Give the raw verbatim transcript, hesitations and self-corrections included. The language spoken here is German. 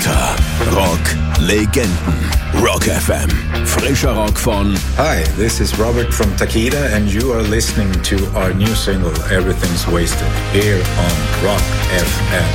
Unter Rock Legenden. Rock F M. Frischer Rock von... Hi, this is Robert from Takeda and you are listening to our new single Everything's Wasted here on Rock F M.